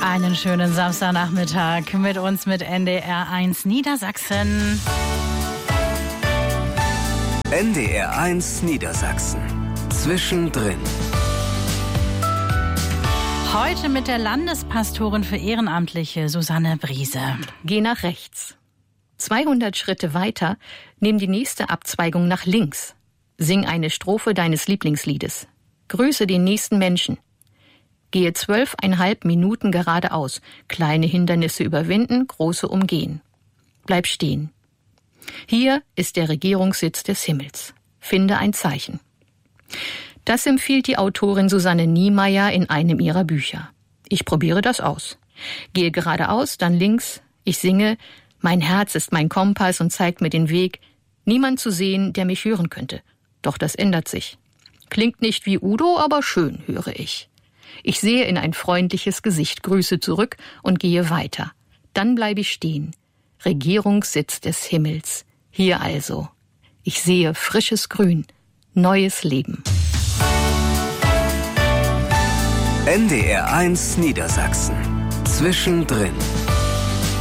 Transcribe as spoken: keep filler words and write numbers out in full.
Einen schönen Samstagnachmittag mit uns mit N D R eins Niedersachsen. N D R eins Niedersachsen. Zwischendrin. Heute mit der Landespastorin für Ehrenamtliche, Susanne Briese. Geh nach rechts. zweihundert Schritte weiter, nimm die nächste Abzweigung nach links. Sing eine Strophe deines Lieblingsliedes. Grüße den nächsten Menschen. Gehe zwölfeinhalb Minuten geradeaus. Kleine Hindernisse überwinden, große umgehen. Bleib stehen. Hier ist der Regierungssitz des Himmels. Finde ein Zeichen. Das empfiehlt die Autorin Susanne Niemeyer in einem ihrer Bücher. Ich probiere das aus. Gehe geradeaus, dann links. Ich singe, mein Herz ist mein Kompass und zeigt mir den Weg. Niemand zu sehen, der mich hören könnte. Doch das ändert sich. Klingt nicht wie Udo, aber schön, höre ich. Ich sehe in ein freundliches Gesicht, grüße zurück und gehe weiter. Dann bleibe ich stehen. Regierungssitz des Himmels. Hier also. Ich sehe frisches Grün, neues Leben. N D R eins Niedersachsen. Zwischendrin.